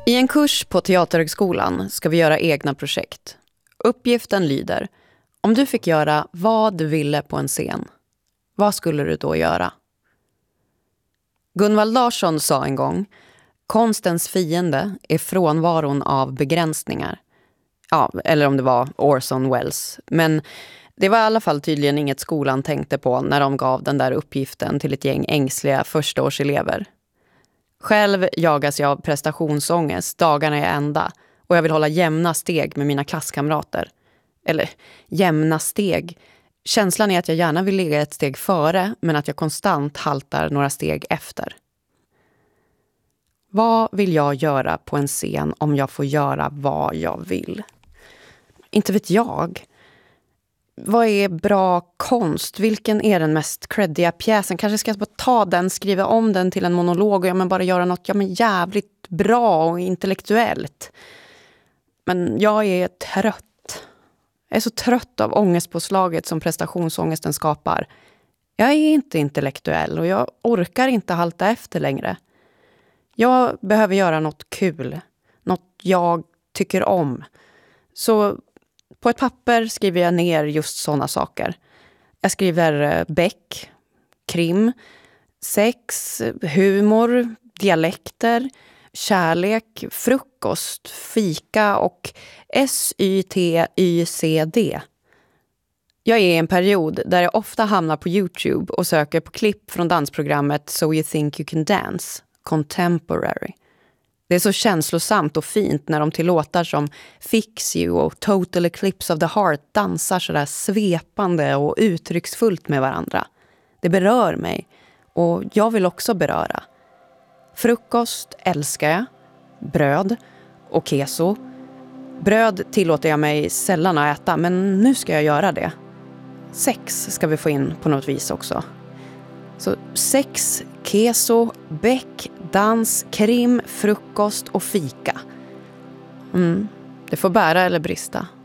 I en kurs på Teaterhögskolan ska vi göra egna projekt. Uppgiften lyder: om du fick göra vad du ville på en scen, vad skulle du då göra? Gunvald Larsson sa en gång: konstens fiende är frånvaron av begränsningar. Ja, eller om det var Orson Welles. Men det var i alla fall tydligen inget skolan tänkte på när de gav den där uppgiften till ett gäng ängsliga förstaårselever. Själv jagas jag av prestationsångest dagarna är ända och jag vill hålla jämna steg med mina klasskamrater. Eller jämna steg. Känslan är att jag gärna vill ligga ett steg före men att jag konstant haltar några steg efter. Vad vill jag göra på en scen om jag får göra vad jag vill? Inte vet jag. Vad är bra konst? Vilken är den mest creddiga pjäsen? Kanske ska jag bara ta den, skriva om den till en monolog och bara göra något jävligt bra och intellektuellt. Men jag är trött. Jag är så trött av ångestpåslaget som prestationsångesten skapar. Jag är inte intellektuell och jag orkar inte halta efter längre. Jag behöver göra något kul. Något jag tycker om. Så på ett papper skriver jag ner just sådana saker. Jag skriver Beck, krim, sex, humor, dialekter, kärlek, frukost, fika och SYTYCD. Jag är i en period där jag ofta hamnar på YouTube och söker på klipp från dansprogrammet So You Think You Can Dance, Contemporary. Det är så känslosamt och fint när de till låtar som Fix You och Total Eclipse of the Heart dansar sådär svepande och uttrycksfullt med varandra. Det berör mig och jag vill också beröra. Frukost älskar jag, bröd och keso. Bröd tillåter jag mig sällan att äta, men nu ska jag göra det. Sex ska vi få in på något vis också. Så sex, keso, bäck, dans, krim, frukost och fika. Det får bära eller brista.